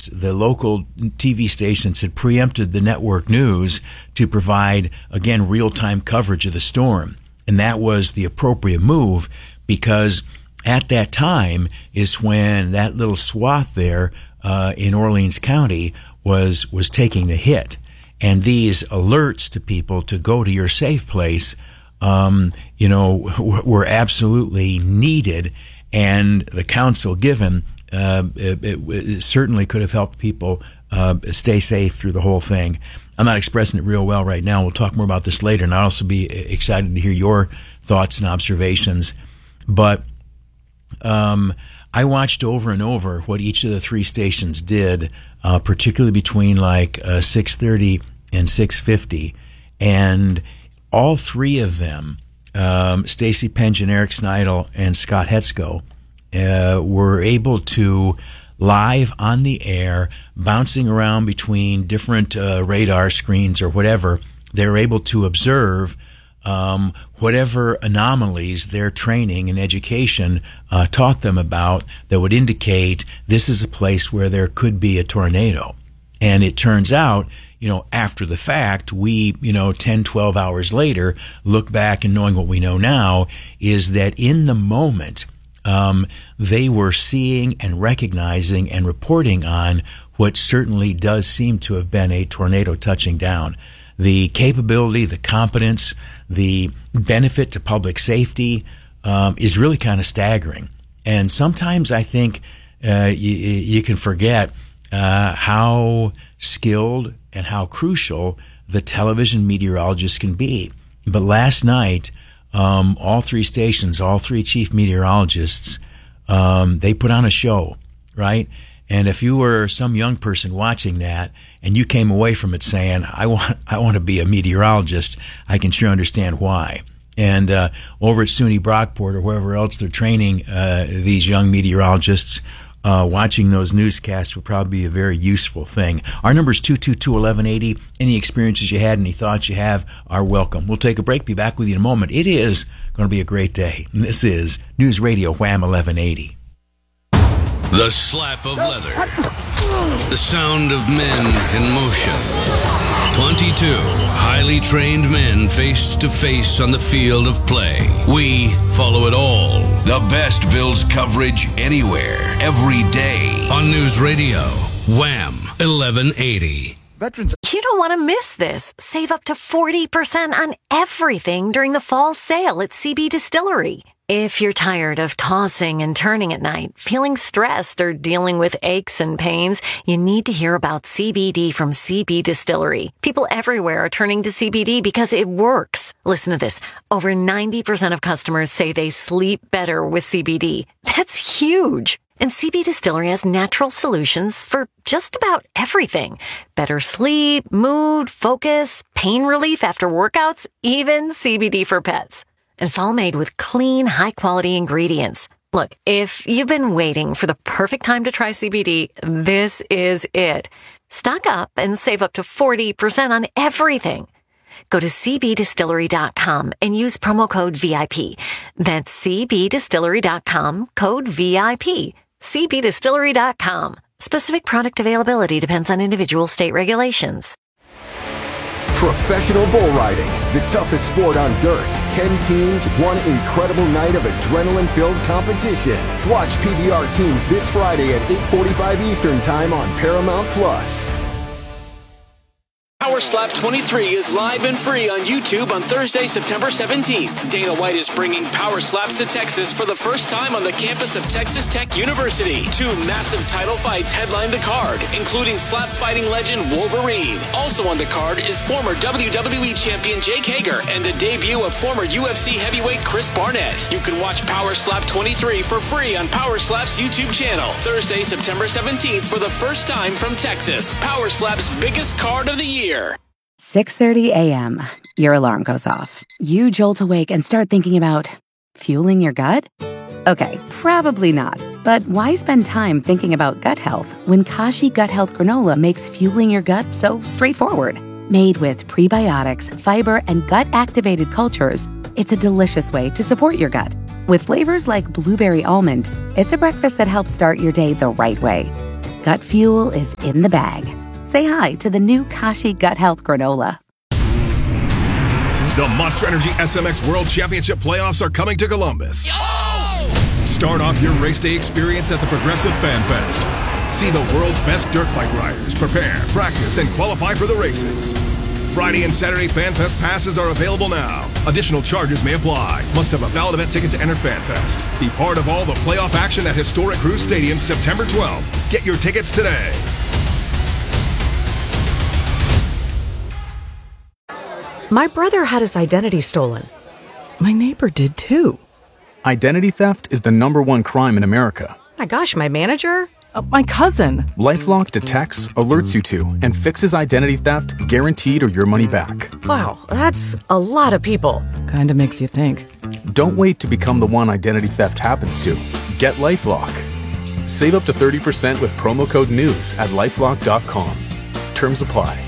past, the local TV stations had preempted the network news to provide, again, real-time coverage of the storm. And that was the appropriate move, because at that time is when that little swath there in Orleans County was taking the hit. And these alerts to people to go to your safe place, were absolutely needed. And the counsel given, it certainly could have helped people stay safe through the whole thing. I'm not expressing it real well right now. We'll talk more about this later, and I'll also be excited to hear your thoughts and observations. But I watched over and over what each of the three stations did, particularly between like 6:30 and 6:50, and all three of them, Stacy Pengen, Eric Sneidel, and Scott Hetzko, were able to live on the air, bouncing around between different radar screens or whatever. They were able to observe whatever anomalies their training and education taught them about that would indicate this is a place where there could be a tornado. And it turns out, after the fact, we, 10, 12 hours later, look back and knowing what we know now is that in the moment, they were seeing and recognizing and reporting on what certainly does seem to have been a tornado touching down. The capability, the competence, the benefit to public safety is really kind of staggering. And sometimes I think you can forget how skilled and how crucial the television meteorologists can be. But last night, all three stations, all three chief meteorologists, they put on a show, right? And if you were some young person watching that and you came away from it saying, I want to be a meteorologist, I can sure understand why. And over at SUNY Brockport or wherever else they're training these young meteorologists, watching those newscasts would probably be a very useful thing. Our number is 222-1180. Any experiences you had, any thoughts you have are welcome. We'll take a break, be back with you in a moment. It is going to be a great day. And this is News Radio Wham 1180. The slap of leather. The sound of men in motion. 22 highly trained men face to face on the field of play. We follow it all. The best Bills coverage anywhere, every day. On News Radio, Wham 1180. Veterans. You don't want to miss this. Save up to 40% on everything during the fall sale at CB Distillery. If you're tired of tossing and turning at night, feeling stressed, or dealing with aches and pains, you need to hear about CBD from CB Distillery. People everywhere are turning to CBD because it works. Listen to this. Over 90% of customers say they sleep better with CBD. That's huge. And CB Distillery has natural solutions for just about everything. Better sleep, mood, focus, pain relief after workouts, even CBD for pets. And it's all made with clean, high-quality ingredients. Look, if you've been waiting for the perfect time to try CBD, this is it. Stock up and save up to 40% on everything. Go to cbdistillery.com and use promo code VIP. That's cbdistillery.com, code VIP. cbdistillery.com. Specific product availability depends on individual state regulations. Professional bull riding, the toughest sport on dirt. 10 teams, one incredible night of adrenaline-filled competition. Watch PBR teams this Friday at 8:45 Eastern Time on Paramount+. Power Slap 23 is live and free on YouTube on Thursday, September 17th. Dana White is bringing Power Slaps to Texas for the first time on the campus of Texas Tech University. 2 massive title fights headline the card, including slap fighting legend Wolverine. Also on the card is former WWE champion Jake Hager and the debut of former UFC heavyweight Chris Barnett. You can watch Power Slap 23 for free on Power Slap's YouTube channel. Thursday, September 17th for the first time from Texas. Power Slap's biggest card of the year. 6:30 a.m. Your alarm goes off. You jolt awake and start thinking about fueling your gut? Okay, probably not. But why spend time thinking about gut health when Kashi Gut Health Granola makes fueling your gut so straightforward? Made with prebiotics, fiber, and gut-activated cultures, it's a delicious way to support your gut. With flavors like blueberry almond, it's a breakfast that helps start your day the right way. gut fuel is in the bag. Say hi to the new Kashi Gut Health Granola. The Monster Energy SMX World Championship playoffs are coming to Columbus. Start off your race day experience at the Progressive Fan Fest. See the world's best dirt bike riders prepare, practice, and qualify for the races. Friday and Saturday Fan Fest passes are available now. Additional charges may apply. Must have a valid event ticket to enter Fan Fest. Be part of all the playoff action at historic Cruise Stadium September 12th. Get your tickets today. My brother had his identity stolen. My neighbor did too. Identity theft is the #1 crime in America. My gosh, my manager? My cousin. LifeLock detects, alerts you to, and fixes identity theft guaranteed or your money back. Wow, that's a lot of people. Kinda makes you think. Don't wait to become the one identity theft happens to. Get LifeLock. Save up to 30% with promo code NEWS at LifeLock.com. Terms apply.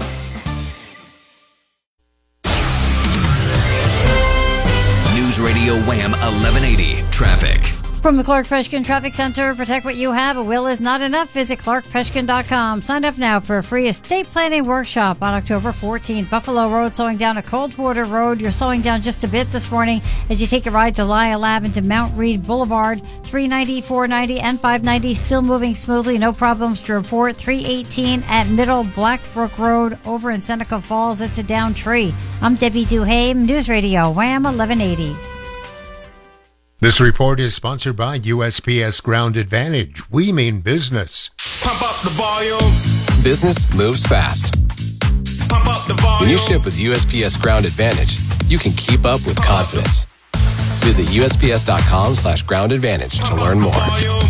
News Radio Wham 1180 Traffic. From the Clark Peshkin Traffic Center, protect what you have. A will is not enough. Visit clarkpeshkin.com. Sign up now for a free estate planning workshop on October 14th. Buffalo Road slowing down to Coldwater Road. You're slowing down just a bit this morning as you take a ride to Lyle Lab into Mount Read Boulevard. 390, 490, and 590 still moving smoothly. No problems to report. 318 at Middle Blackbrook Road over in Seneca Falls. It's a down tree. I'm Debbie Duhame, News Radio Wham 1180. This report is sponsored by USPS Ground Advantage. We mean business. Pump up the volume. Business moves fast. Pump up the volume. When you ship with USPS Ground Advantage, you can keep up with confidence. Visit USPS.com/Ground Advantage to learn more.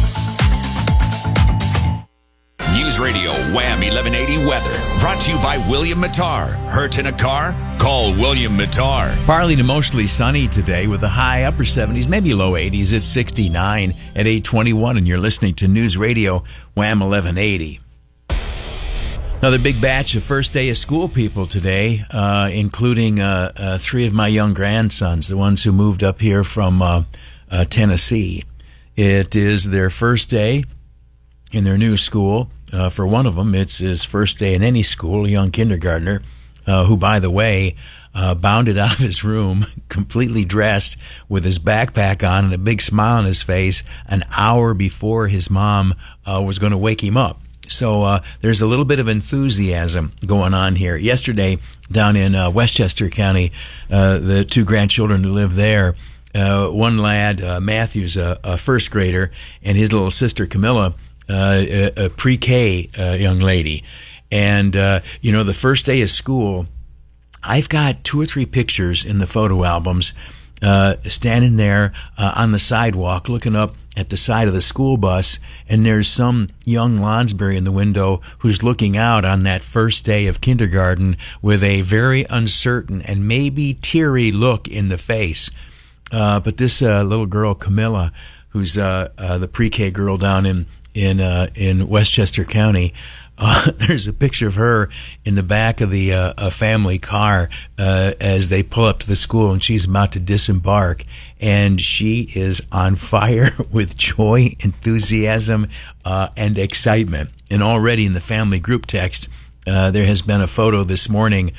News Radio Wham 1180 weather. Brought to you by William Mattar. Hurt in a car? Call William Mattar. Partly to mostly sunny today with a high upper 70s, maybe low 80s. It's 69 at 8:21, and you're listening to News Radio Wham 1180. Another big batch of first day of school people today, including 3 of my young grandsons, the ones who moved up here from Tennessee. It is their first day in their new school. For one of them, it's his first day in any school, a young kindergartner, who, by the way, bounded out of his room completely dressed with his backpack on and a big smile on his face an hour before his mom was going to wake him up. So there's a little bit of enthusiasm going on here. Yesterday, down in Westchester County, the 2 grandchildren who live there, one lad, Matthew's a first grader, and his little sister, Camilla, a pre-K young lady. And, the first day of school, I've got 2 or 3 pictures in the photo albums standing there on the sidewalk looking up at the side of the school bus, and there's some young Lonsberry in the window who's looking out on that first day of kindergarten with a very uncertain and maybe teary look in the face. But this little girl, Camilla, who's the pre-K girl down in Westchester County, there's a picture of her in the back of the family car as they pull up to the school, and she's about to disembark, and she is on fire with joy, enthusiasm, and excitement. And already in the family group text, there has been a photo this morning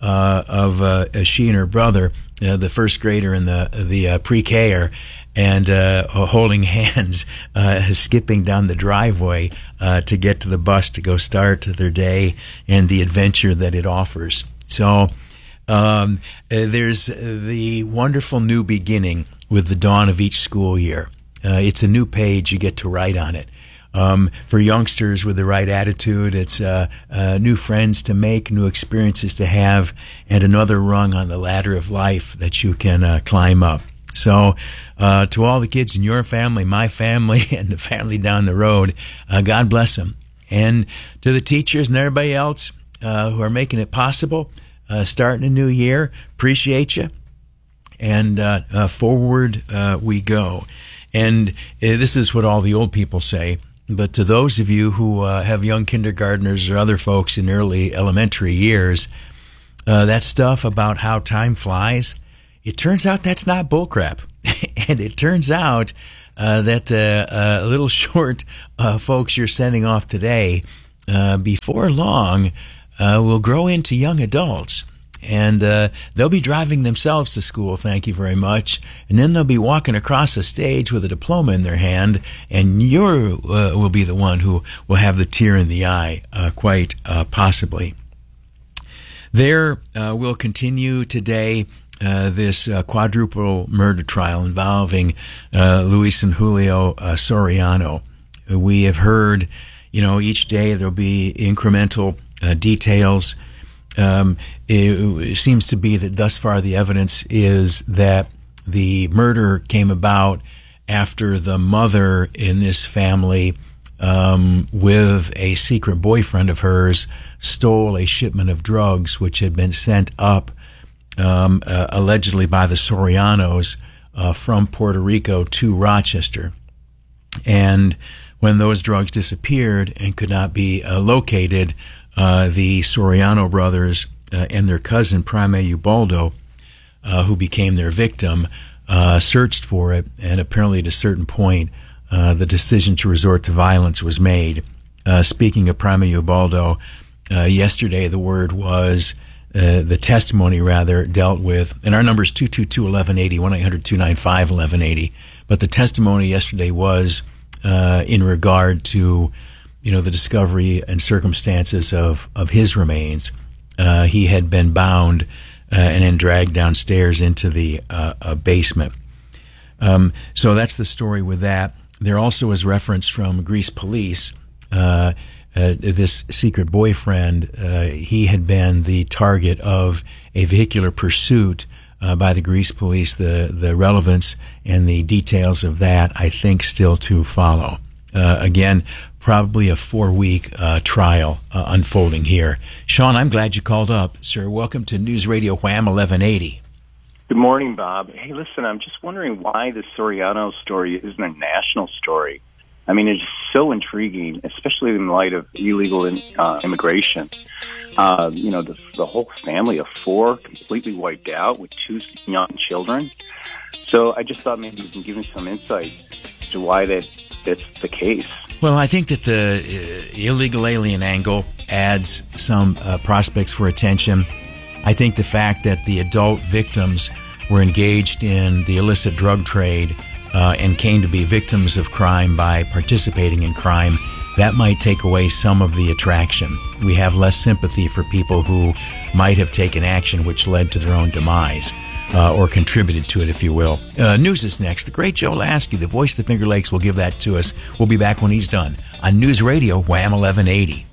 of she and her brother, the first grader and the pre-K-er, and holding hands, skipping down the driveway to get to the bus to go start their day and the adventure that it offers. So there's the wonderful new beginning with the dawn of each school year. It's a new page. You get to write on it. For youngsters with the right attitude, it's new friends to make, new experiences to have, and another rung on the ladder of life that you can climb up. So to all the kids in your family, my family, and the family down the road, God bless them. And to the teachers and everybody else who are making it possible, starting a new year, appreciate you. And forward we go. And this is what all the old people say. But to those of you who have young kindergartners or other folks in early elementary years, that stuff about how time flies, it turns out that's not bullcrap. And it turns out that little short folks you're sending off today, before long, will grow into young adults. And they'll be driving themselves to school, thank you very much. And then they'll be walking across the stage with a diploma in their hand, and you will be the one who will have the tear in the eye, quite possibly. There will continue today this quadruple murder trial involving Luis and Julio Soriano. We have heard, each day there'll be incremental details. It seems to be that thus far the evidence is that the murder came about after the mother in this family, with a secret boyfriend of hers, stole a shipment of drugs which had been sent up, allegedly by the Sorianos, from Puerto Rico to Rochester. And when those drugs disappeared and could not be located, the Soriano brothers and their cousin, Prime Ubaldo, who became their victim, searched for it, and apparently at a certain point, the decision to resort to violence was made. Speaking of Prime Ubaldo, yesterday the word was, the testimony rather, dealt with, and our number is 222-1180, 1-800-295-1180, but the testimony yesterday was in regard to the discovery and circumstances of his remains. He had been bound and then dragged downstairs into the basement. So that's the story with that. There also is reference from Greece police. This secret boyfriend, he had been the target of a vehicular pursuit by the Greece police. The relevance and the details of that, I think, still to follow. Again, probably a 4-week trial unfolding here. Sean, I'm glad you called up, sir. Welcome to News Radio Wham 1180. Good morning, Bob. Hey, listen, I'm just wondering why the Soriano story isn't a national story. I mean, it's so intriguing, especially in light of illegal immigration. The whole family of 4 completely wiped out with 2 young children. So I just thought maybe you can give me some insight to why that's the case. Well, I think that the illegal alien angle adds some prospects for attention. I think the fact that the adult victims were engaged in the illicit drug trade and came to be victims of crime by participating in crime, that might take away some of the attraction. We have less sympathy for people who might have taken action which led to their own demise. Or contributed to it, if you will. News is next. The great Joe Lasky, the voice of the Finger Lakes, will give that to us. We'll be back when he's done on News Radio Wham 1180.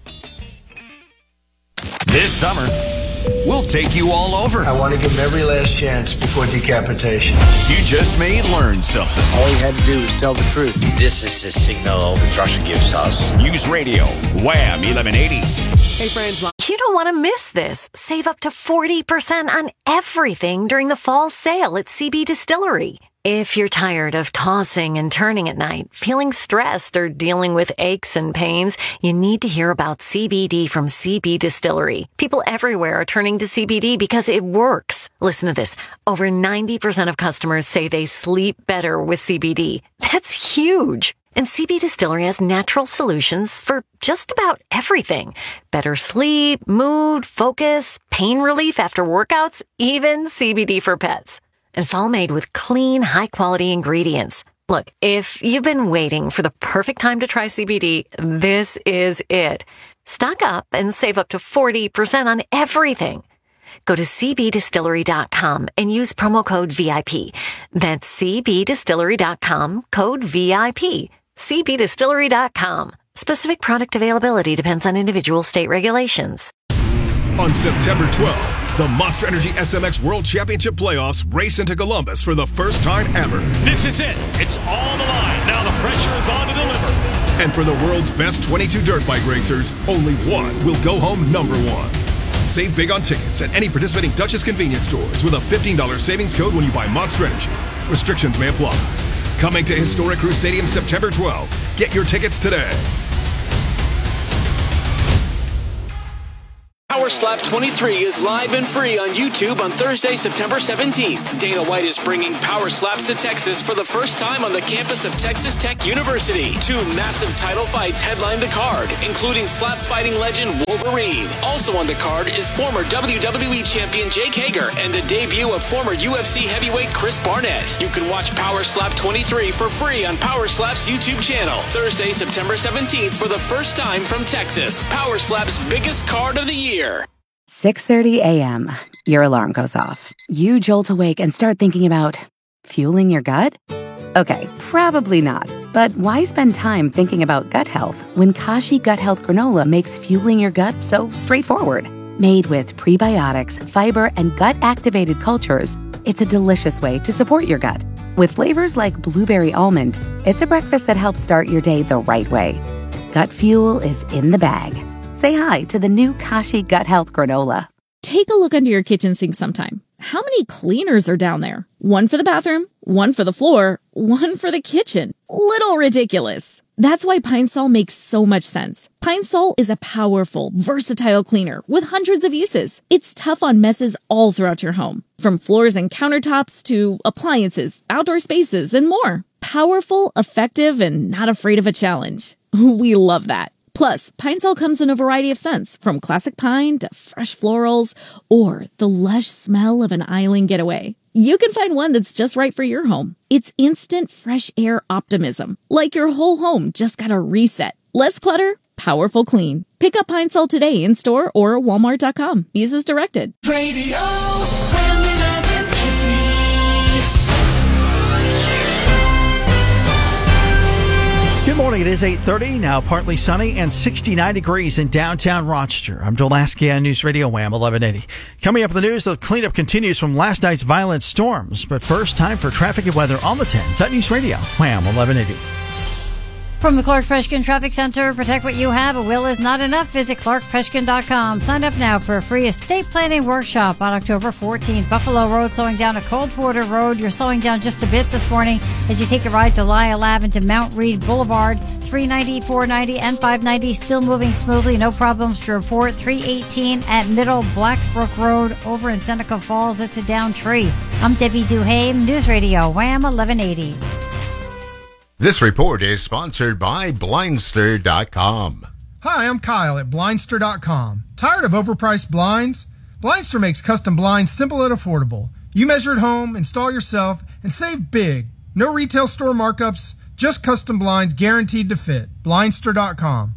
This summer, we'll take you all over. I want to give him every last chance before decapitation. You just may learn something. All he had to do was tell the truth. This is the signal Russia gives us. News Radio Wham 1180. Hey friends, you don't want to miss this. Save up to 40% on everything during the fall sale at CB Distillery. If you're tired of tossing and turning at night, feeling stressed, or dealing with aches and pains, you need to hear about CBD from CB Distillery. People everywhere are turning to CBD because it works. Listen to this. Over 90% of customers say they sleep better with CBD. That's huge. And CB Distillery has natural solutions for just about everything. Better sleep, mood, focus, pain relief after workouts, even CBD for pets. And it's all made with clean, high-quality ingredients. Look, if you've been waiting for the perfect time to try CBD, this is it. Stock up and save up to 40% on everything. Go to cbdistillery.com and use promo code VIP. That's cbdistillery.com, code VIP. cbdistillery.com. Specific product availability depends on individual state regulations. On September 12th, the Monster Energy SMX World Championship Playoffs race into Columbus for the first time ever. This is it. It's all the line. Now the pressure is on to deliver. And for the world's best 22 dirt bike racers, only one will go home number 1. Save big on tickets at any participating Duchess convenience stores with a $15 savings code when you buy Monster Energy. Restrictions may apply. Coming to Historic Crew Stadium September 12th. Get your tickets today. Power Slap 23 is live and free on YouTube on Thursday, September 17th. Dana White is bringing Power Slaps to Texas for the first time on the campus of Texas Tech University. 2 massive title fights headline the card, including slap fighting legend Wolverine. Also on the card is former WWE champion Jake Hager and the debut of former UFC heavyweight Chris Barnett. You can watch Power Slap 23 for free on Power Slap's YouTube channel. Thursday, September 17th for the first time from Texas. Power Slap's biggest card of the year. 6:30 a.m. Your alarm goes off. You jolt awake and start thinking about fueling your gut? Okay, probably not. But why spend time thinking about gut health when Kashi Gut Health Granola makes fueling your gut so straightforward? Made with prebiotics, fiber, and gut-activated cultures, it's a delicious way to support your gut. With flavors like blueberry almond, it's a breakfast that helps start your day the right way. Gut fuel is in the bag. Say hi to the new Kashi Gut Health Granola. Take a look under your kitchen sink sometime. How many cleaners are down there? One for the bathroom, one for the floor, one for the kitchen. Little ridiculous. That's why Pine Sol makes so much sense. Pine Sol is a powerful, versatile cleaner with hundreds of uses. It's tough on messes all throughout your home, from floors and countertops to appliances, outdoor spaces, and more. Powerful, effective, and not afraid of a challenge. We love that. Plus, Pine Sol comes in a variety of scents, from classic pine to fresh florals, or the lush smell of an island getaway. You can find one that's just right for your home. It's instant fresh air optimism, like your whole home just got a reset. Less clutter, powerful clean. Pick up Pine Sol today in store or Walmart.com. Use as directed. Radio. Good morning. It is 8:30, now partly sunny and 69 degrees in downtown Rochester. I'm Joel Lasky on News Radio Wham 1180. Coming up in the news, the cleanup continues from last night's violent storms. But first, time for traffic and weather on the 10s at News Radio Wham 1180. From the Clark Peshkin Traffic Center, protect what you have. A will is not enough. Visit clarkpeshkin.com. Sign up now for a free estate planning workshop on October 14th. Buffalo Road slowing down to Coldwater Road. You're slowing down just a bit this morning as you take a ride to Lyle Ave into Mount Reed Boulevard. 390, 490, and 590 still moving smoothly. No problems to report. 318 at Middle Blackbrook Road over in Seneca Falls. It's a down tree. I'm Debbie Duhame, News Radio Wham 1180. This report is sponsored by Blindster.com. Hi, I'm Kyle at Blindster.com. Tired of overpriced blinds? Blindster makes custom blinds simple and affordable. You measure at home, install yourself, and save big. No retail store markups, just custom blinds guaranteed to fit. Blindster.com.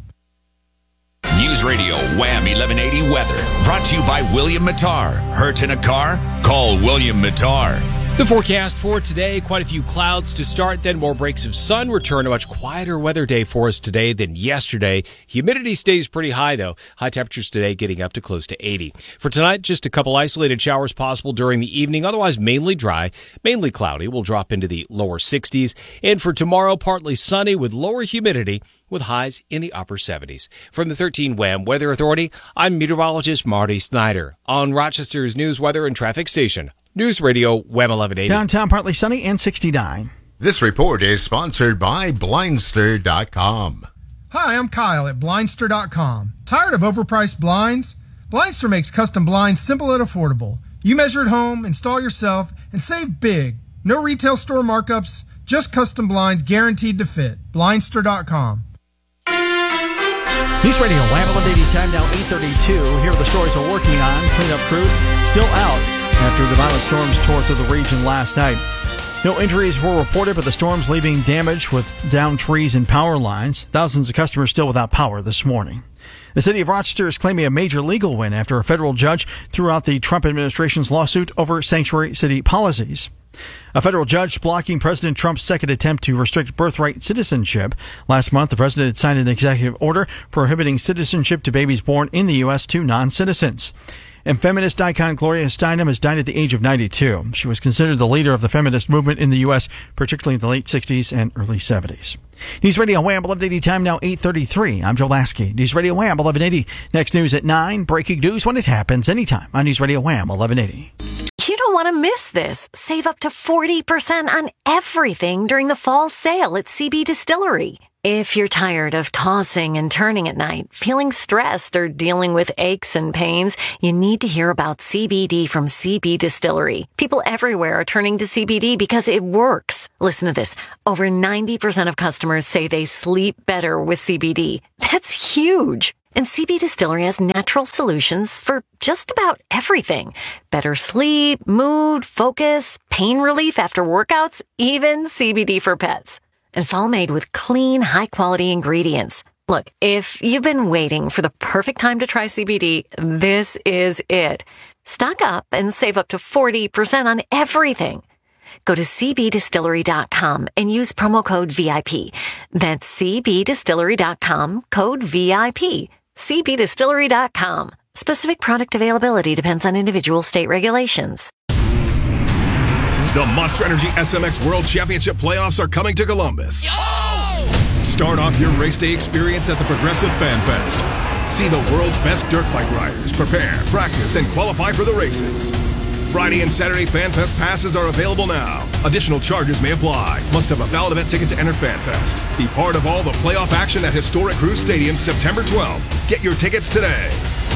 News Radio Wham 1180 weather. Brought to you by William Mattar. Hurt in a car? Call William Mattar. The forecast for today, quite a few clouds to start, then more breaks of sun. Return a much quieter weather day for us today than yesterday. Humidity stays pretty high, though. High temperatures today getting up to close to 80. For tonight, just a couple isolated showers possible during the evening. Otherwise, mainly dry, mainly cloudy. We'll drop into the lower 60s. And for tomorrow, partly sunny with lower humidity, with highs in the upper 70s. From the 13 Wham Weather Authority, I'm meteorologist Marty Snyder on Rochester's news, weather, and traffic station. News Radio Wham 1180. Downtown partly sunny and 69. This report is sponsored by Blindster.com. Hi, I'm Kyle at Blindster.com. Tired of overpriced blinds? Blindster makes custom blinds simple and affordable. You measure at home, install yourself, and save big. No retail store markups, just custom blinds guaranteed to fit. Blindster.com. News Radio Wham 1180 time now 8:32. Here are the stories we're working on. Cleanup crews still out after the violent storms tore through the region last night. No injuries were reported, but the storms leaving damage with downed trees and power lines. Thousands of customers still without power this morning. The city of Rochester is claiming a major legal win after a federal judge threw out the Trump administration's lawsuit over sanctuary city policies. A federal judge blocking President Trump's second attempt to restrict birthright citizenship. Last month, the president had signed an executive order prohibiting citizenship to babies born in the U.S. to non-citizens. And feminist icon Gloria Steinem has died at the age of 92. She was considered the leader of the feminist movement in the U.S., particularly in the late 60s and early 70s. News Radio Wham 1180 time now 8:33. I'm Joe Lasky. News Radio Wham 1180. Next news at 9. Breaking news when it happens anytime on News Radio Wham 1180. You don't want to miss this. Save up to 40% on everything during the fall sale at CB Distillery. If you're tired of tossing and turning at night, feeling stressed, or dealing with aches and pains, you need to hear about CBD from CB Distillery. People everywhere are turning to CBD because it works. Listen to this. Over 90% of customers say they sleep better with CBD. That's huge. And CB Distillery has natural solutions for just about everything. Better sleep, mood, focus, pain relief after workouts, even CBD for pets. And it's all made with clean, high-quality ingredients. Look, if you've been waiting for the perfect time to try CBD, this is it. Stock up and save up to 40% on everything. Go to cbdistillery.com and use promo code VIP. That's cbdistillery.com, code VIP. cbdistillery.com. Specific product availability depends on individual state regulations. The Monster Energy SMX World Championship playoffs are coming to Columbus. Start off your race day experience at the Progressive Fan Fest. See the world's best dirt bike riders prepare, practice, and qualify for the races. Friday and Saturday Fan Fest passes are available now. Additional charges may apply. Must have a valid event ticket to enter Fan Fest. Be part of all the playoff action at historic Cruise Stadium September 12th. Get your tickets today.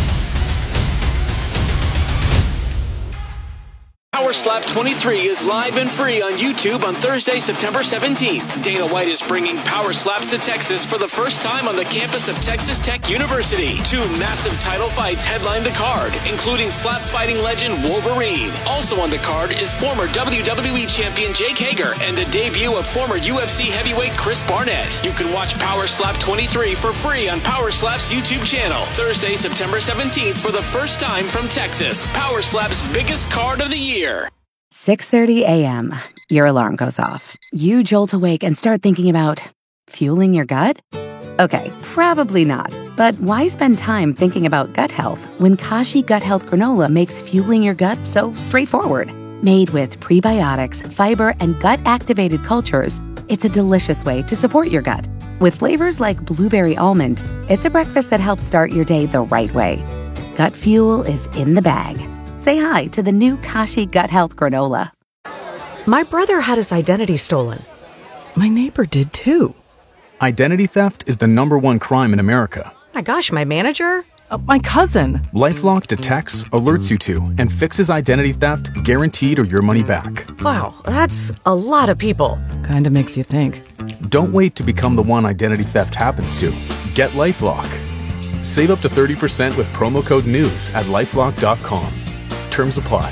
Power Slap 23 is live and free on YouTube on Thursday, September 17th. Dana White is bringing Power Slaps to Texas for the first time on the campus of Texas Tech University. 2 massive title fights headline the card, including slap fighting legend Wolverine. Also on the card is former WWE champion Jake Hager and the debut of former UFC heavyweight Chris Barnett. You can watch Power Slap 23 for free on Power Slap's YouTube channel. Thursday, September 17th for the first time from Texas. Power Slap's biggest card of the year. 6:30 a.m. Your alarm goes off. You jolt awake and start thinking about fueling your gut? Okay, probably not. But why spend time thinking about gut health when Kashi Gut Health Granola makes fueling your gut so straightforward? Made with prebiotics, fiber, and gut-activated cultures, it's a delicious way to support your gut. With flavors like blueberry almond, it's a breakfast that helps start your day the right way. Gut fuel is in the bag. Say hi to the new Kashi Gut Health Granola. My brother had his identity stolen. My neighbor did too. Identity theft is the #1 crime in America. My gosh, my manager? My cousin. LifeLock detects, alerts you to, and fixes identity theft guaranteed or your money back. Wow, that's a lot of people. Kinda makes you think. Don't wait to become the one identity theft happens to. Get LifeLock. Save up to 30% with promo code NEWS at LifeLock.com. Terms apply.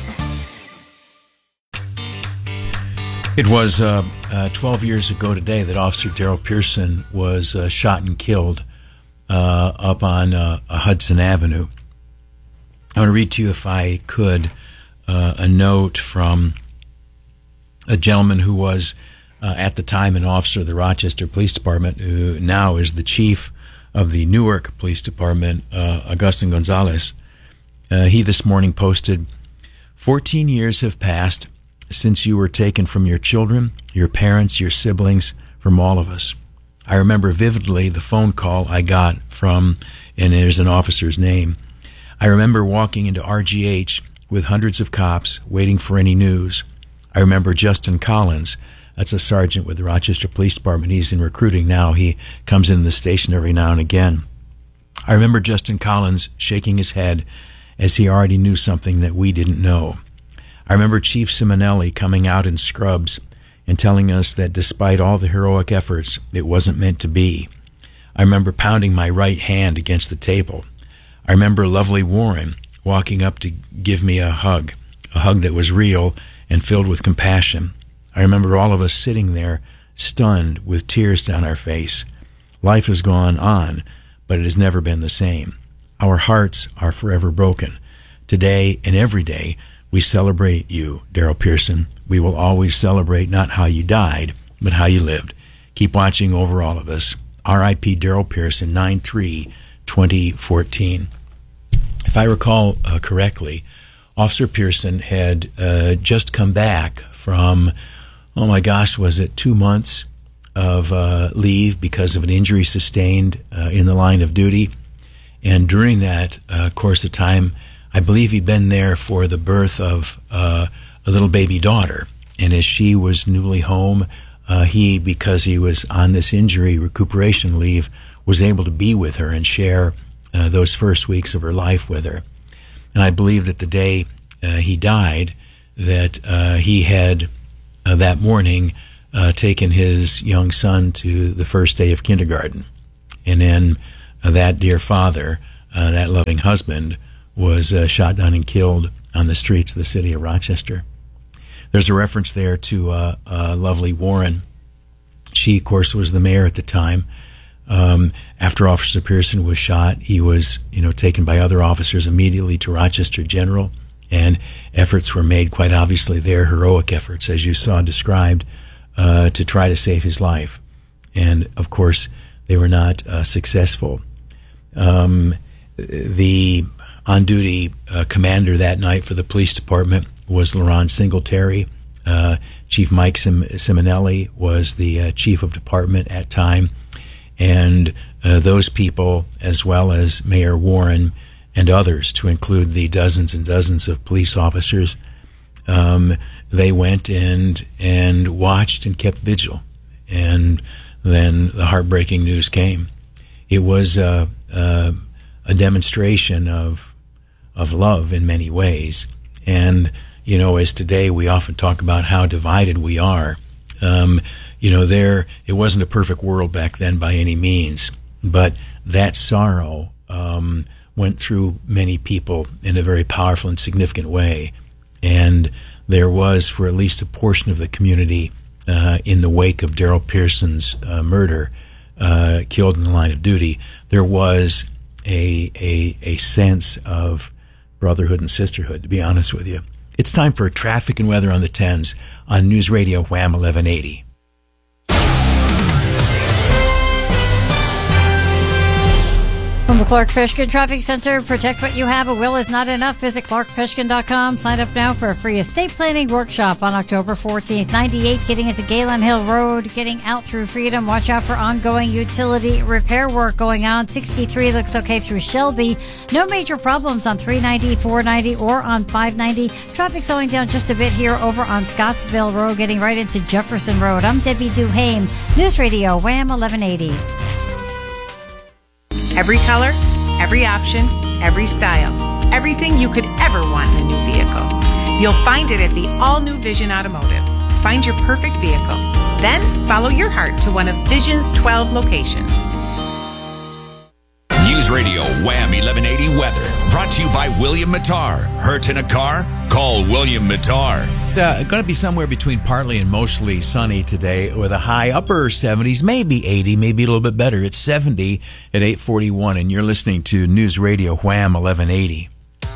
It was 12 years ago today that Officer Daryl Pearson was shot and killed up on Hudson Avenue. I want to read to you, if I could, a note from a gentleman who was at the time an officer of the Rochester Police Department, who now is the chief of the Newark Police Department, Augustin Gonzalez. He this morning posted, 14 years have passed since you were taken from your children, your parents, your siblings, from all of us. I remember vividly the phone call I got from, and there's an officer's name. I remember walking into RGH with hundreds of cops waiting for any news. I remember Justin Collins. That's a sergeant with the Rochester Police Department. He's in recruiting now. He comes in the station every now and again. I remember Justin Collins shaking his head as he already knew something that we didn't know. I remember Chief Simonelli coming out in scrubs and telling us that despite all the heroic efforts, it wasn't meant to be. I remember pounding my right hand against the table. I remember lovely Warren walking up to give me a hug that was real and filled with compassion. I remember all of us sitting there, stunned, with tears down our face. Life has gone on, but it has never been the same. Our hearts are forever broken. Today and every day, we celebrate you, Daryl Pearson. We will always celebrate not how you died, but how you lived. Keep watching over all of us. R.I.P. Daryl Pearson, 9/3/2014. If I recall correctly, Officer Pearson had just come back from, was it 2 months of leave because of an injury sustained in the line of duty. And during that course of time, I believe he'd been there for the birth of a little baby daughter. And as she was newly home, he, because he was on this injury recuperation leave, was able to be with her and share those first weeks of her life with her. And I believe that the day he died, that he had that morning taken his young son to the first day of kindergarten. And then that dear father, that loving husband, was shot down and killed on the streets of the city of Rochester. There's a reference there to lovely Warren. She, of course, was the mayor at the time. After Officer Pearson was shot, he was, taken by other officers immediately to Rochester General, and efforts were made, quite obviously there, heroic efforts, as you saw described, to try to save his life. And, of course, they were not successful. The on-duty commander that night for the police department was Laron Singletary. Chief Mike Simonelli was the chief of department at time. And those people, as well as Mayor Warren and others, to include the dozens and dozens of police officers, they went and watched and kept vigil. And then the heartbreaking news came. It was a demonstration of love in many ways. And, as today we often talk about how divided we are, it wasn't a perfect world back then by any means, but that sorrow went through many people in a very powerful and significant way. And there was, for at least a portion of the community, in the wake of Daryl Pearson's murder, killed in the line of duty, there was a sense of brotherhood and sisterhood, to be honest with you. It's time for traffic and weather on the 10s on News Radio Wham 1180. From the Clark Fishkin Traffic Center, protect what you have. A will is not enough. Visit clarkfishkin.com. Sign up now for a free estate planning workshop on October 14th. 98 getting into Galen Hill Road, getting out through Freedom. Watch out for ongoing utility repair work going on. 63 looks okay through Shelby. No major problems on 390, 490, or on 590. Traffic slowing down just a bit here over on Scottsville Road, getting right into Jefferson Road. I'm Debbie Duhame, News Radio Wham 1180. Every color, every option, every style. Everything you could ever want in a new vehicle. You'll find it at the all-new Vision Automotive. Find your perfect vehicle. Then follow your heart to one of Vision's 12 locations. News Radio Wham 1180 weather. Brought to you by William Mattar. Hurt in a car? Call William Mattar. Going to be somewhere between partly and mostly sunny today with a high upper 70s, maybe 80, maybe a little bit better. It's 70 at 8:41, and you're listening to News Radio Wham 1180.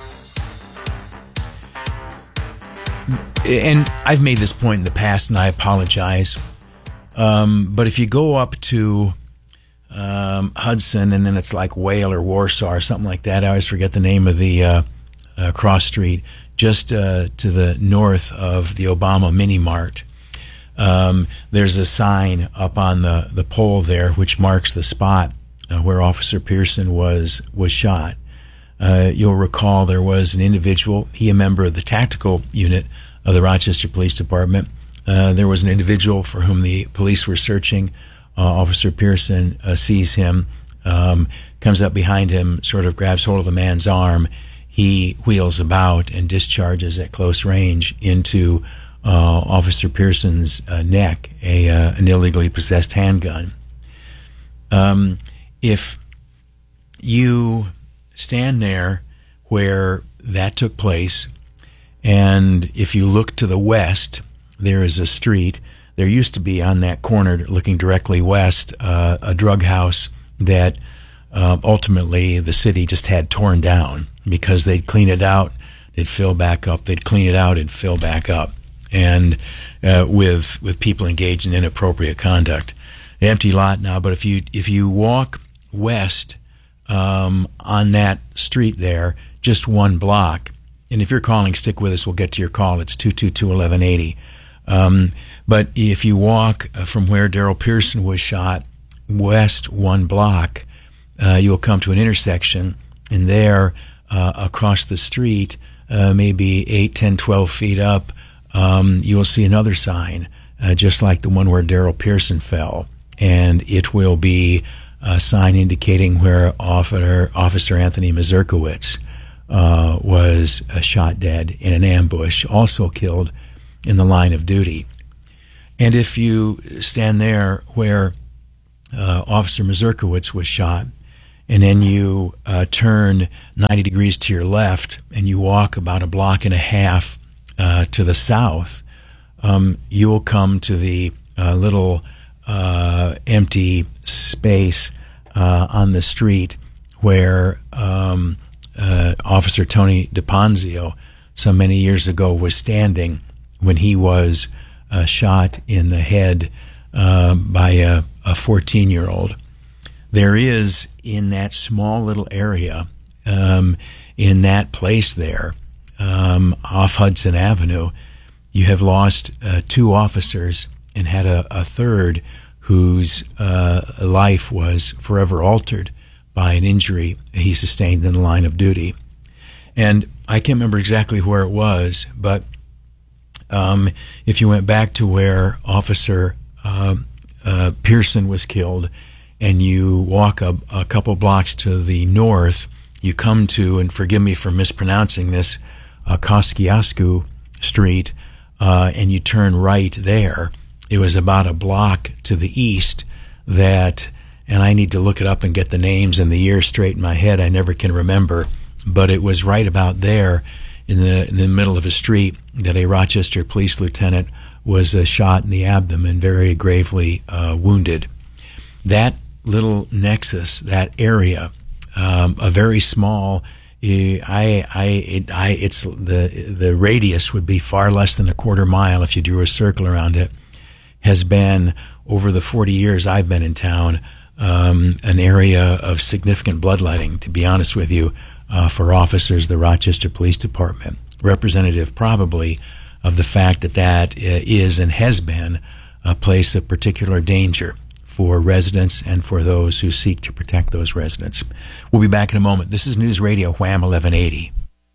And I've made this point in the past, and I apologize. But if you go up to Hudson, and then it's like Whale or Warsaw or something like that, I always forget the name of the cross street, just to the north of the Obama Mini Mart. There's a sign up on the pole there which marks the spot where Officer Pearson was shot. You'll recall there was an individual, he a member of the tactical unit of the Rochester Police Department. There was an individual for whom the police were searching. Officer Pearson sees him, comes up behind him, sort of grabs hold of the man's arm. He wheels about and discharges at close range into Officer Pearson's neck an illegally possessed handgun. If you stand there where that took place, and if you look to the west, there is a street. There used to be on that corner, looking directly west, a drug house that ultimately the city just had torn down because they'd clean it out, they'd fill back up, they'd clean it out, it'd fill back up, and with people engaged in inappropriate conduct. Empty lot now, but if you walk west on that street there, just one block, and if you're calling, stick with us, we'll get to your call. It's 222-1180. But if you walk from where Daryl Pearson was shot west one block, you'll come to an intersection, and there across the street, maybe 8, 10, 12 feet up, you'll see another sign just like the one where Daryl Pearson fell. And it will be a sign indicating where Officer Anthony Mazurkiewicz was shot dead in an ambush, also killed in the line of duty. And if you stand there where Officer Mazurkiewicz was shot, and then you turn 90 degrees to your left and you walk about a block and a half to the south, you will come to the little empty space on the street where Officer Tony DePonzio so many years ago was standing when he was shot in the head by a 14-year-old. There is, in that small little area, in that place there, off Hudson Avenue, you have lost 2 officers and had a third whose life was forever altered by an injury he sustained in the line of duty. And I can't remember exactly where it was, but if you went back to where Officer Pearson was killed, and you walk a couple blocks to the north, you come to, and forgive me for mispronouncing this, Kosciuszko Street, and you turn right there. It was about a block to the east that, and I need to look it up and get the names and the years straight in my head, I never can remember, but it was right about there in the middle of a street that a Rochester police lieutenant was shot in the abdomen, very gravely wounded. That little nexus, that area, a very small, it's the radius would be far less than a quarter mile if you drew a circle around it, has been, over the 40 years I've been in town, an area of significant bloodletting, to be honest with you, for officers of the Rochester Police Department, representative probably of the fact that is and has been a place of particular danger for residents and for those who seek to protect those residents. We'll be back in a moment. This is News Radio Wham 1180.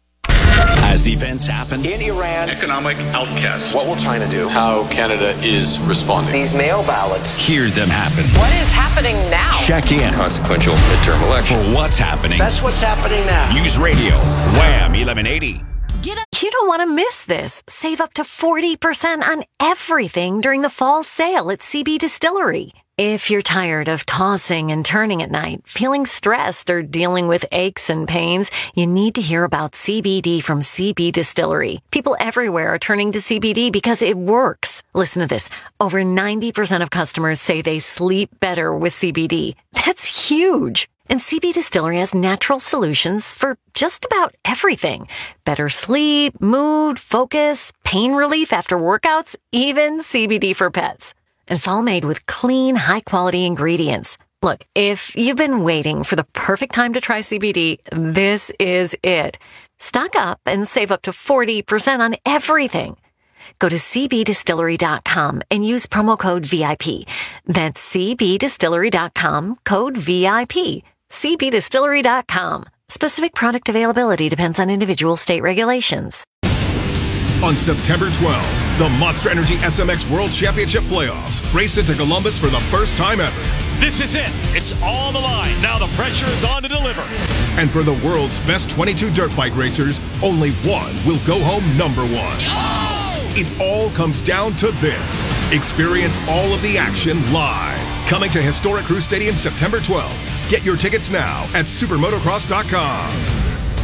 As events happen in Iran, economic outcasts, what will China do? How Canada is responding. These mail ballots. Hear them happen. What is happening now? Check in. Consequential midterm election. For what's happening. That's what's happening now. News Radio Wham 1180. You don't want to miss this. Save up to 40% on everything during the fall sale at CB Distillery. If you're tired of tossing and turning at night, feeling stressed, or dealing with aches and pains, you need to hear about CBD from CB Distillery. People everywhere are turning to CBD because it works. Listen to this. Over 90% of customers say they sleep better with CBD. That's huge. And CB Distillery has natural solutions for just about everything. Better sleep, mood, focus, pain relief after workouts, even CBD for pets. And it's all made with clean, high-quality ingredients. Look, if you've been waiting for the perfect time to try CBD, this is it. Stock up and save up to 40% on everything. Go to cbdistillery.com and use promo code VIP. That's cbdistillery.com, code VIP. cbdistillery.com. Specific product availability depends on individual state regulations. On September 12th, the Monster Energy SMX World Championship Playoffs race into Columbus for the first time ever. This is it. It's all the line. Now the pressure is on to deliver. And for the world's best 22 dirt bike racers, only one will go home number one. Oh! It all comes down to this. Experience all of the action live. Coming to Historic Crew Stadium September 12th. Get your tickets now at supermotocross.com.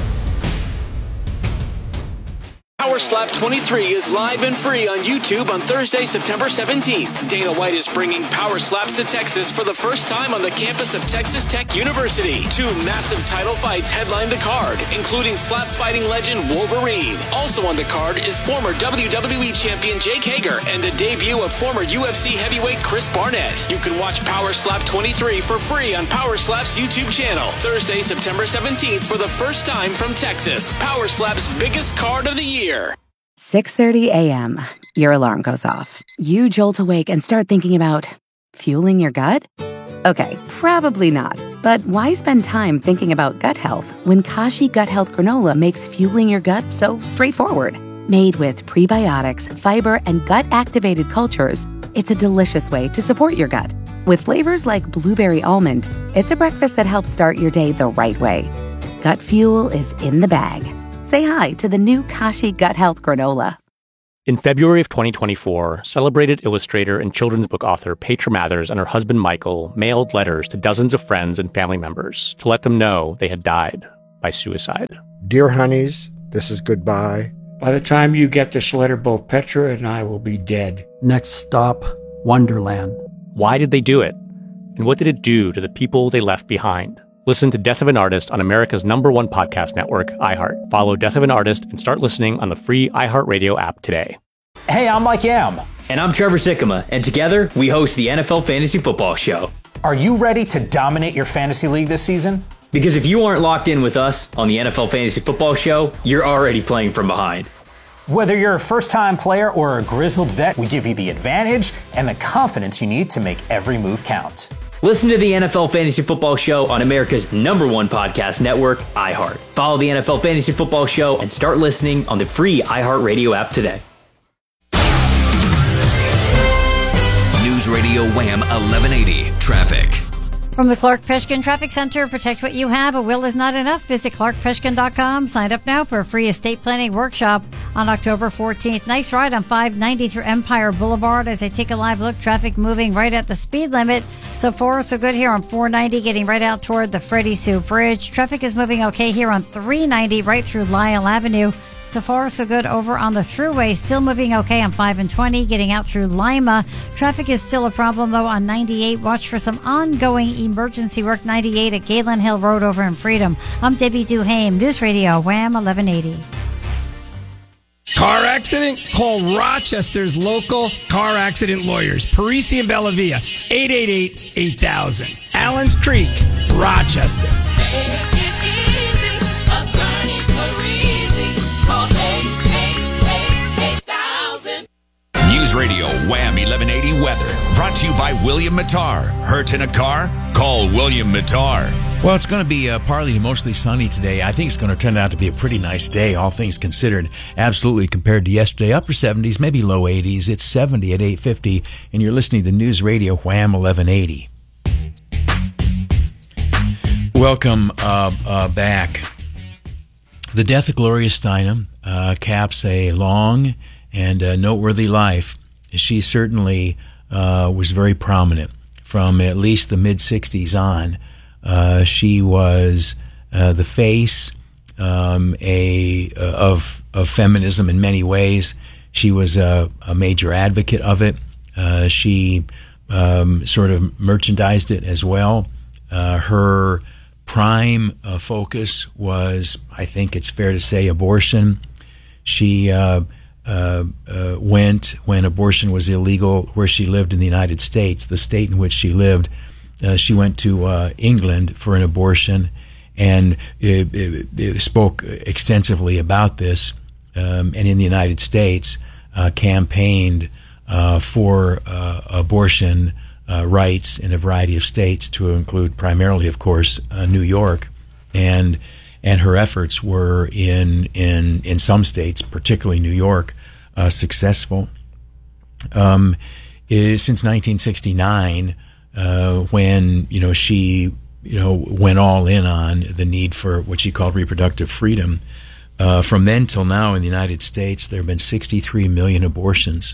Power Slap 23 is live and free on YouTube on Thursday, September 17th. Dana White is bringing Power Slaps to Texas for the first time on the campus of Texas Tech University. 2 massive title fights headline the card, including slap fighting legend Wolverine. Also on the card is former WWE champion Jake Hager and the debut of former UFC heavyweight Chris Barnett. You can watch Power Slap 23 for free on Power Slap's YouTube channel. Thursday, September 17th for the first time from Texas. Power Slap's biggest card of the year. 6:30 a.m. Your alarm goes off. You jolt awake and start thinking about fueling your gut? Okay, probably not. But why spend time thinking about gut health when Kashi Gut Health Granola makes fueling your gut so straightforward? Made with prebiotics, fiber, and gut-activated cultures, it's a delicious way to support your gut. With flavors like blueberry almond, it's a breakfast that helps start your day the right way. Gut Fuel is in the bag. Say hi to the new Kashi Gut Health Granola. In February of 2024, celebrated illustrator and children's book author Petra Mathers and her husband Michael mailed letters to dozens of friends and family members to let them know they had died by suicide. Dear honeys, this is goodbye. By the time you get this letter, both Petra and I will be dead. Next stop, Wonderland. Why did they do it? And what did it do to the people they left behind? Listen to Death of an Artist on America's #1 podcast network, iHeart. Follow Death of an Artist and start listening on the free iHeartRadio app today. Hey, I'm Mike Yam. And I'm Trevor Sikkema. And together, we host the NFL Fantasy Football Show. Are you ready to dominate your fantasy league this season? Because if you aren't locked in with us on the NFL Fantasy Football Show, you're already playing from behind. Whether you're a first-time player or a grizzled vet, we give you the advantage and the confidence you need to make every move count. Listen to the NFL Fantasy Football Show on America's #1 podcast network, iHeart. Follow the NFL Fantasy Football Show and start listening on the free iHeartRadio app today. News Radio Wham 1180 Traffic. From the Clark Peshkin Traffic Center, protect what you have. A will is not enough. Visit clarkpeshkin.com. Sign up now for a free estate planning workshop on October 14th. Nice ride on 590 through Empire Boulevard. As I take a live look, traffic moving right at the speed limit. So far, so good here on 490, getting right out toward the Freddie Sue Bridge. Traffic is moving okay here on 390 right through Lyle Avenue. So far, so good over on the thruway. Still moving okay on 5 and 20, getting out through Lima. Traffic is still a problem, though, on 98. Watch for some ongoing emergency work, 98 at Galen Hill Road over in Freedom. I'm Debbie Duhame, News Radio, Wham 1180. Car accident? Call Rochester's local car accident lawyers. Parisi and Bellavia, 888-8000. Allens Creek, Rochester. News Radio Wham 1180 weather. Brought to you by William Mattar. Hurt in a car? Call William Mattar. Well, it's going to be partly to mostly sunny today. I think it's going to turn out to be a pretty nice day, all things considered. Absolutely, compared to yesterday. Upper 70s, maybe low 80s. It's 70 at 8:50, and you're listening to News Radio Wham 1180. Welcome back. The death of Gloria Steinem caps a long and noteworthy life. She certainly was very prominent from at least the mid-'60s on. She was the face of feminism in many ways. She was a major advocate of it. She sort of merchandised it as well. Her prime focus was, I think it's fair to say, abortion. She went when abortion was illegal where she lived in the United States, the state in which she lived. She went to England for an abortion and spoke extensively about this, and in the United States campaigned for abortion rights in a variety of states, to include primarily, of course, New York. And her efforts were in some states, particularly New York, successful. Since 1969, when she went all in on the need for what she called reproductive freedom, from then till now in the United States, there have been 63 million abortions.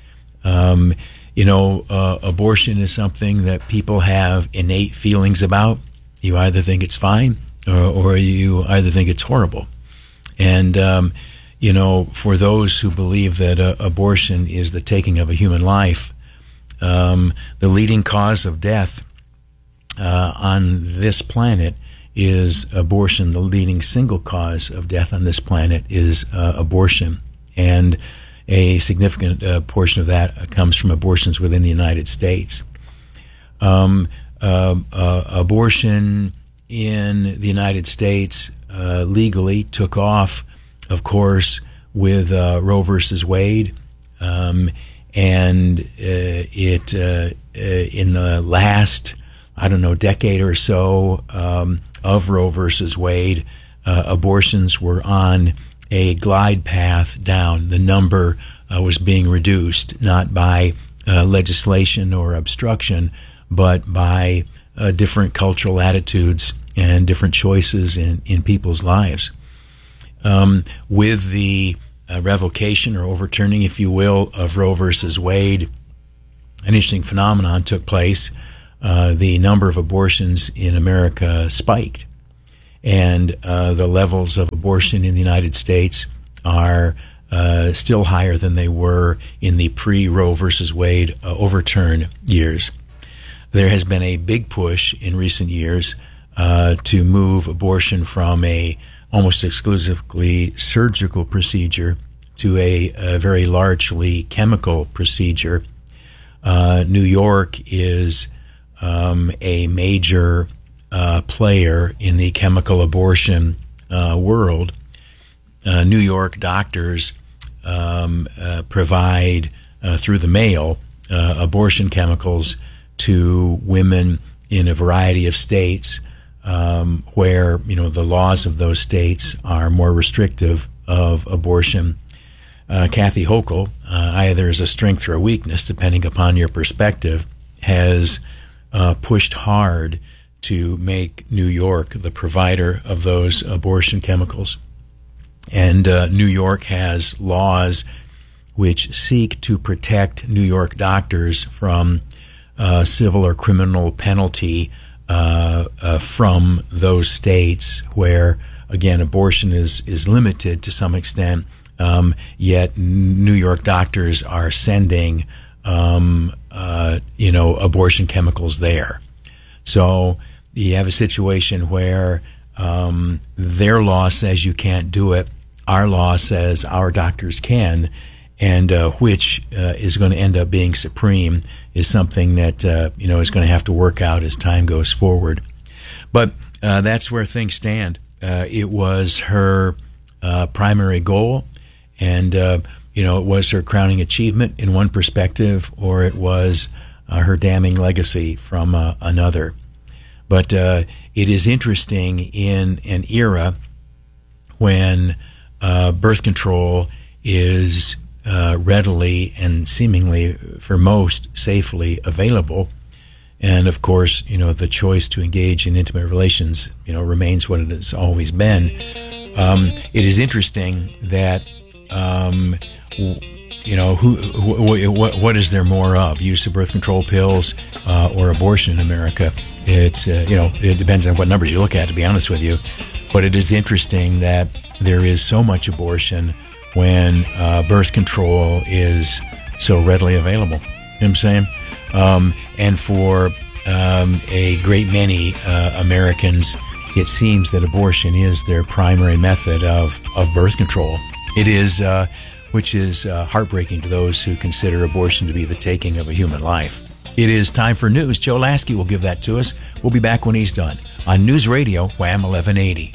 Abortion is something that people have innate feelings about. You either think it's fine, or you either think it's horrible. And, for those who believe that abortion is the taking of a human life, the leading cause of death on this planet is abortion. The leading single cause of death on this planet is abortion. And a significant portion of that comes from abortions within the United States. Abortion in the United States legally took off, of course, with Roe versus Wade, and it in the last, decade or so of Roe versus Wade, abortions were on a glide path down. The number was being reduced, not by legislation or obstruction, but by different cultural attitudes and different choices in people's lives. With the revocation or overturning, if you will, of Roe versus Wade, an interesting phenomenon took place. The number of abortions in America spiked, and the levels of abortion in the United States are still higher than they were in the pre-Roe versus Wade overturn years. There has been a big push in recent years to move abortion from a almost exclusively surgical procedure to a very largely chemical procedure. New York is a major player in the chemical abortion world. New York doctors provide through the mail abortion chemicals to women in a variety of states where the laws of those states are more restrictive of abortion. Kathy Hochul, either as a strength or a weakness, depending upon your perspective, has pushed hard to make New York the provider of those abortion chemicals. And New York has laws which seek to protect New York doctors from civil or criminal penalty from those states where, again, abortion is limited to some extent, yet New York doctors are sending abortion chemicals there. So you have a situation where their law says you can't do it, our law says our doctors can, and which is going to end up being supreme is something that is going to have to work out as time goes forward. But that's where things stand. It was her primary goal, and it was her crowning achievement in one perspective, or it was her damning legacy from another. But it is interesting in an era when birth control is readily and seemingly for most safely available, and of course the choice to engage in intimate relations remains what it has always been. It is interesting that what is there more of, use of birth control pills or abortion in America? It's it depends on what numbers you look at, to be honest with you. But it is interesting that there is so much abortion when birth control is so readily available. You know what I'm saying? And for a great many Americans, it seems that abortion is their primary method of birth control. It is, which is heartbreaking to those who consider abortion to be the taking of a human life. It is time for news. Joe Lasky will give that to us. We'll be back when he's done on News Radio Wham 1180.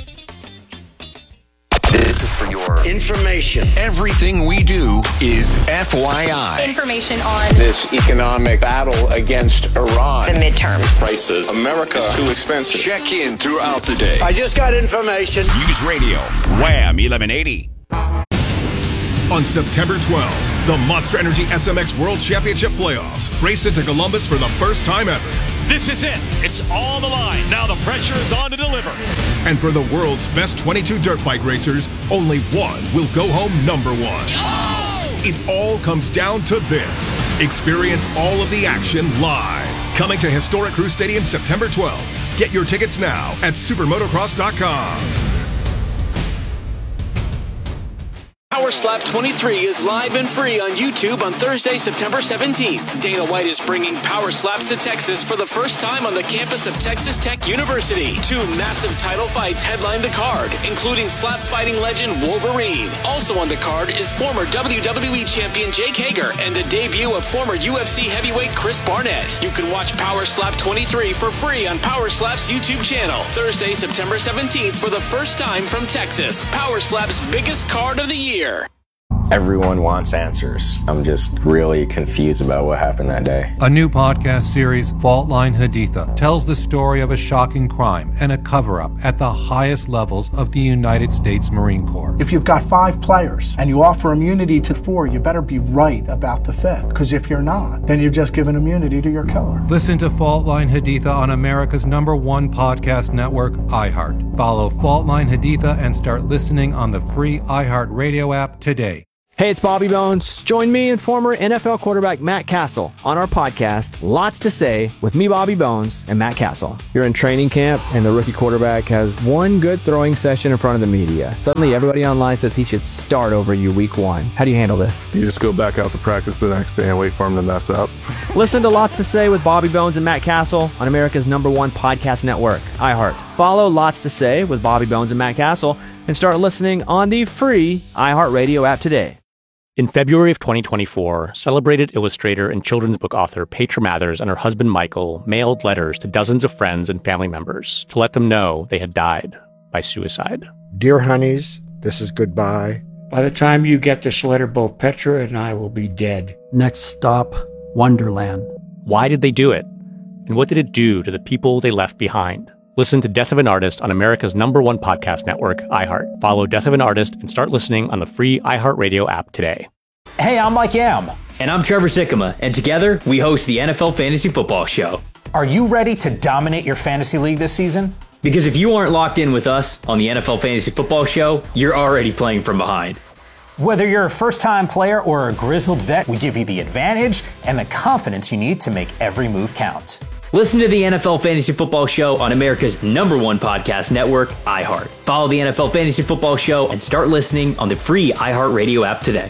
This is for your information. Everything we do is FYI. Information on this economic battle against Iran. The midterms. Prices. America is too expensive. Check in throughout the day. I just got information. News Radio Wham 1180. On September 12th, the Monster Energy SMX World Championship Playoffs race into Columbus for the first time ever. This is it. It's all the line. Now the pressure is on to deliver. And for the world's best 22 dirt bike racers, only one will go home number one. Oh! It all comes down to this. Experience all of the action live. Coming to Historic Crew Stadium September 12th. Get your tickets now at supermotocross.com. Power Slap 23 is live and free on YouTube on Thursday, September 17th. Dana White is bringing Power Slaps to Texas for the first time on the campus of Texas Tech University. 2 massive title fights headline the card, including slap fighting legend Wolverine. Also on the card is former WWE champion Jake Hager and the debut of former UFC heavyweight Chris Barnett. You can watch Power Slap 23 for free on Power Slap's YouTube channel. Thursday, September 17th for the first time from Texas. Power Slap's biggest card of the year. Everyone wants answers. I'm just really confused about what happened that day. A new podcast series, Fault Line Haditha, tells the story of a shocking crime and a cover-up at the highest levels of the United States Marine Corps. If you've got 5 players and you offer immunity to 4, you better be right about the 5th. Because if you're not, then you've just given immunity to your killer. Listen to Fault Line Haditha on America's #1 podcast network, iHeart. Follow Fault Line Haditha and start listening on the free iHeart Radio app today. Hey, it's Bobby Bones. Join me and former NFL quarterback Matt Castle on our podcast, Lots to Say, with me, Bobby Bones, and Matt Castle. You're in training camp, and the rookie quarterback has one good throwing session in front of the media. Suddenly, everybody online says he should start over you week 1. How do you handle this? You just go back out to practice the next day and wait for him to mess up. Listen to Lots to Say with Bobby Bones and Matt Castle on America's #1 podcast network, iHeart. Follow Lots to Say with Bobby Bones and Matt Castle and start listening on the free iHeart Radio app today. In February of 2024, celebrated illustrator and children's book author Petra Mathers and her husband Michael mailed letters to dozens of friends and family members to let them know they had died by suicide. Dear honeys, this is goodbye. By the time you get this letter, both Petra and I will be dead. Next stop, Wonderland. Why did they do it? And what did it do to the people they left behind? Listen to Death of an Artist on America's #1 podcast network, iHeart. Follow Death of an Artist and start listening on the free iHeart Radio app today. Hey, I'm Mike Yam. And I'm Trevor Sikkema, and together we host the NFL Fantasy Football Show. Are you ready to dominate your fantasy league this season? Because if you aren't locked in with us on the NFL Fantasy Football Show, you're already playing from behind. Whether you're a first-time player or a grizzled vet, we give you the advantage and the confidence you need to make every move count. Listen to the NFL Fantasy Football Show on America's #1 podcast network, iHeart. Follow the NFL Fantasy Football Show and start listening on the free iHeart Radio app today.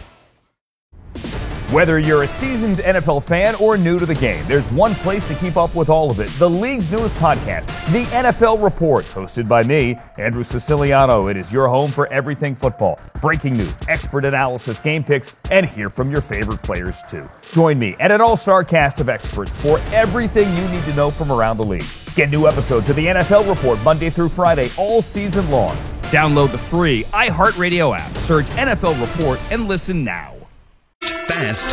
Whether you're a seasoned NFL fan or new to the game, there's one place to keep up with all of it. The league's newest podcast, The NFL Report, hosted by me, Andrew Siciliano. It is your home for everything football. Breaking news, expert analysis, game picks, and hear from your favorite players too. Join me and an all-star cast of experts for everything you need to know from around the league. Get new episodes of The NFL Report Monday through Friday all season long. Download the free iHeartRadio app, search NFL Report, and listen now. Fast,